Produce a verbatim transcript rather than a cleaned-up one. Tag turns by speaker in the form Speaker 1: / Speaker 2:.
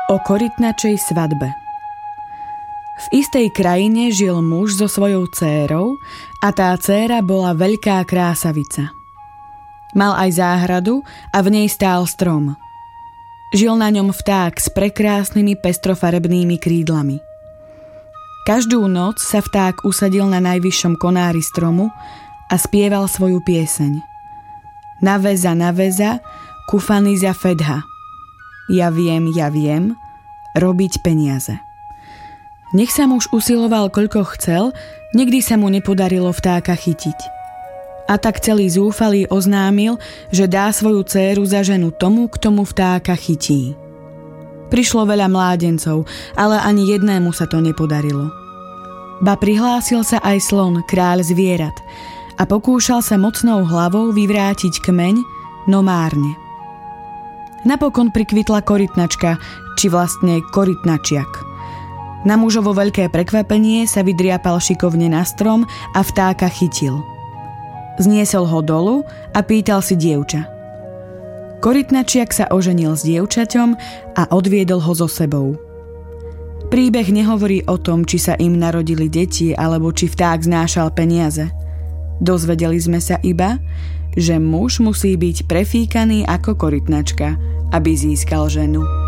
Speaker 1: O korytnačej svadbe. V istej krajine žil muž so svojou dcérou a tá dcéra bola veľká krásavica. Mal aj záhradu a v nej stál strom. Žil na ňom vták s prekrásnymi pestrofarebnými krídlami. Každú noc sa vták usadil na najvyššom konári stromu a spieval svoju pieseň. Naveza, naveza, kufaniza fedha. Ja viem, ja viem, robiť peniaze. Nech sa muž usiloval koľko chcel, nikdy sa mu nepodarilo vtáka chytiť. A tak celý zúfalý oznámil, že dá svoju dcéru za ženu tomu, kto mu vtáka chytí. Prišlo veľa mládencov, ale ani jednému sa to nepodarilo. Ba prihlásil sa aj slon, kráľ zvierat, a pokúšal sa mocnou hlavou vyvrátiť kmeň, no márne. Napokon prikvitla korytnačka, či vlastne korytnačiak. Na mužovo veľké prekvapenie sa vydriapal šikovne na strom a vtáka chytil. Zniesol ho dolu a pýtal si dievča. Korytnačiak sa oženil s dievčaťom a odviedol ho so sebou. Príbeh nehovorí o tom, či sa im narodili deti alebo či vták znášal peniaze. Dozvedeli sme sa iba, že muž musí byť prefíkaný ako korytnačka, aby získal ženu.